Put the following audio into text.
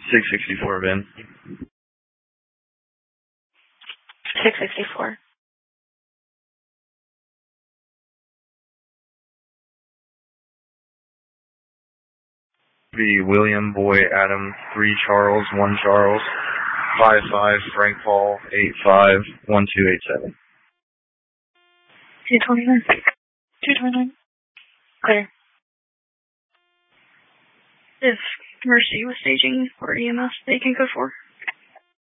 664, Vin. 664. Be William, Boy, Adam, 3 Charles, 1 Charles, 55 Frank Paul, 85 1287. 229. 229. Clear. If Mercy was staging or EMS, they can go for.